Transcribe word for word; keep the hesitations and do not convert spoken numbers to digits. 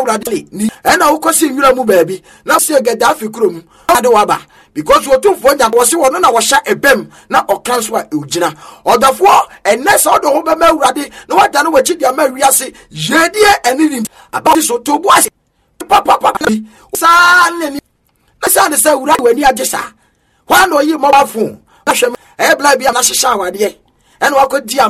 awurade ni ena ukosi nwura mu baabi na se Gaddafi krom ade waba because wotumfo nya wo se wono na wo hya ebem na okanso a ugina odafo enne se odo ho be ma awurade na wada no wachi dia ma wiase yedie enini about so to bo ase papa papa sa neni na sa ne se awurade wani agesa hwa no yi mobile phone na hwem e bla bia na hyehya awade ena wakodi